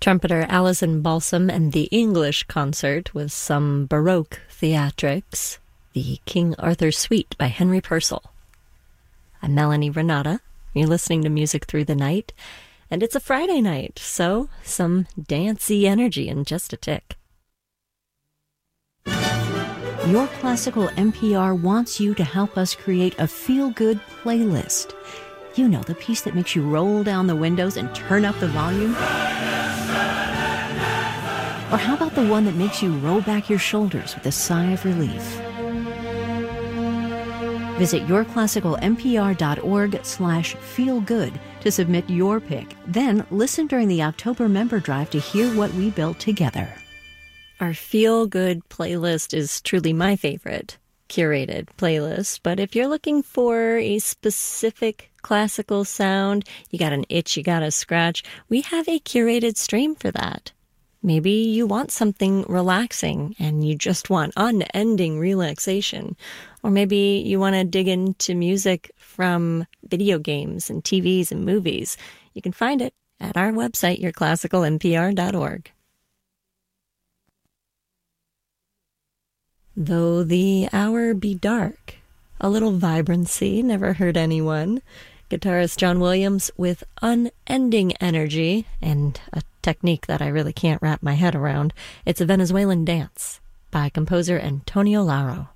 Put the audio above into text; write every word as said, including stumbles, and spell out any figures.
Trumpeter Alison Balsam and the English Concert with some Baroque theatrics, the King Arthur Suite by Henry Purcell. I'm Melanie Renata. You're listening to Music Through the Night, and it's a Friday night, so some dancey energy in just a tick. Your Classical N P R wants you to help us create a feel-good playlist. You know, the piece that makes you roll down the windows and turn up the volume? Or how about the one that makes you roll back your shoulders with a sigh of relief? Visit yourclassical.npr.org slash feelgood to submit your pick. Then listen during the October member drive to hear what we built together. Our Feel Good playlist is truly my favorite curated playlist, but if you're looking for a specific classical sound, you got an itch you gotta scratch, we have a curated stream for that. Maybe you want something relaxing and you just want unending relaxation. Or maybe you want to dig into music from video games and T Vs and movies. You can find it at our website, your classical N P R dot org. Though the hour be dark, a little vibrancy never hurt anyone. Guitarist John Williams with unending energy and a technique that I really can't wrap my head around. It's a Venezuelan dance by composer Antonio Lauro.